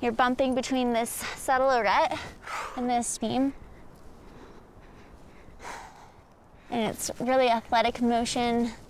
You're bumping between this subtle arête and this beam. And it's really athletic motion.